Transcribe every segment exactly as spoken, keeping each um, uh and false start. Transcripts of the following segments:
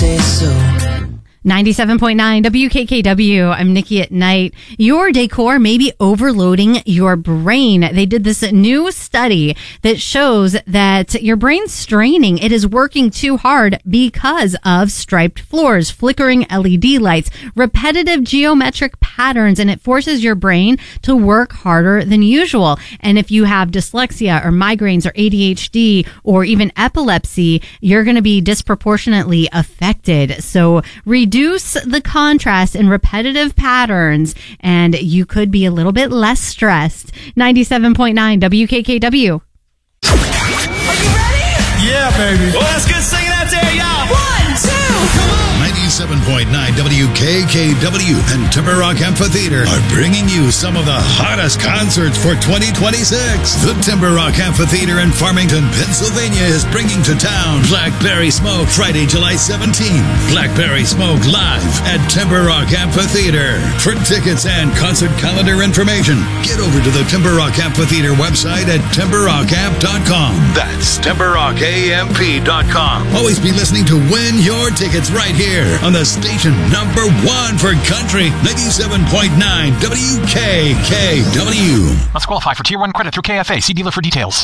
say so. ninety-seven point nine W K K W. I'm Nikki at Night. Your decor may be overloading your brain. They did this new study that shows that your brain's straining. It is working too hard because of striped floors, flickering L E D lights, repetitive geometric patterns, and it forces your brain to work harder than usual. And if you have dyslexia or migraines or A D H D or even epilepsy, you're going to be disproportionately affected. So read Reduce the contrast in repetitive patterns, and you could be a little bit less stressed. ninety-seven point nine W K K W. Are you ready? Yeah, baby. Well, let's get singing out there, y'all. One, two, come on. ninety-seven point nine W K K W and Timber Rock Amphitheater are bringing you some of the hottest concerts for twenty twenty-six. The Timber Rock Amphitheater in Farmington, Pennsylvania is bringing to town Blackberry Smoke Friday, July seventeenth. Blackberry Smoke live at Timber Rock Amphitheater. For tickets and concert calendar information, get over to the Timber Rock Amphitheater website at timber rock amp dot com. That's timber rock amp dot com. Always be listening to win your tickets right here on the station number one for country, ninety-seven point nine W K K W. Must qualify for Tier one credit through K F A. See dealer for details.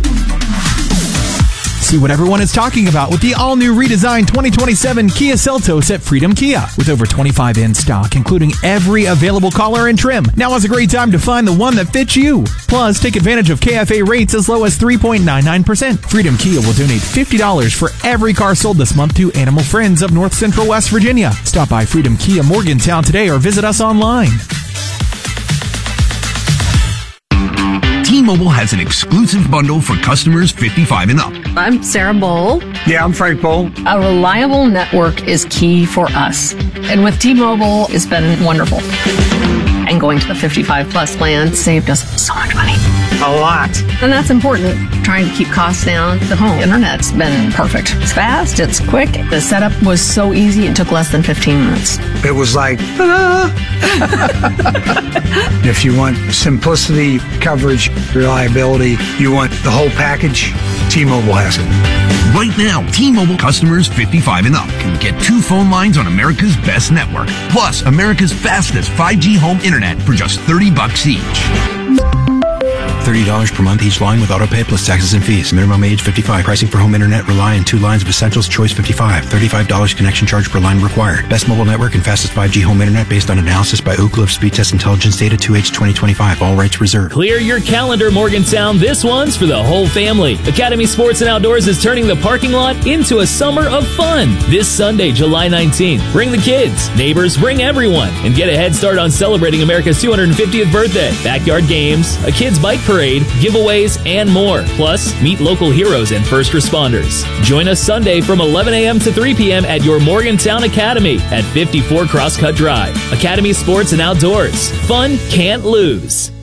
See what everyone is talking about with the all-new redesigned twenty twenty-seven Kia Seltos at Freedom Kia. With over twenty-five in stock, including every available color and trim. Now is a great time to find the one that fits you. Plus, take advantage of K F A rates as low as three point nine nine percent. Freedom Kia will donate fifty dollars for every car sold this month to Animal Friends of North Central West Virginia. Stop by Freedom Kia Morgantown today or visit us online. T-Mobile has an exclusive bundle for customers fifty-five and up. I'm Sarah Bowl. Yeah, I'm Frank Bowl. A reliable network is key for us. And with T-Mobile, it's been wonderful. And going to the fifty-five plus plan saved us so much money. A lot. And that's important. Trying to keep costs down. The home internet's been perfect. It's fast, it's quick. The setup was so easy, it took less than fifteen minutes. It was like, ah. If you want simplicity, coverage, reliability, you want the whole package, T-Mobile has it. Right now, T-Mobile customers fifty-five and up can get two phone lines on America's best network, plus America's fastest five G home internet for just thirty bucks each. thirty dollars per month each line with autopay plus taxes and fees. Minimum age fifty-five. Pricing for home internet rely on two lines of Essentials Choice fifty-five. thirty-five dollars connection charge per line required. Best mobile network and fastest five G home internet based on analysis by Ookla of Speed Test Intelligence Data two H twenty twenty-five. All rights reserved. Clear your calendar, Morgantown. This one's for the whole family. Academy Sports and Outdoors is turning the parking lot into a summer of fun. This Sunday, July nineteenth. Bring the kids, neighbors, bring everyone, and get a head start on celebrating America's two hundred fiftieth birthday. Backyard games, a kids' bike parade, giveaways, and more. Plus, meet local heroes and first responders. Join us Sunday from eleven a.m. to three p.m. at your Morgantown Academy at fifty-four Crosscut Drive. Academy Sports and Outdoors. Fun can't lose.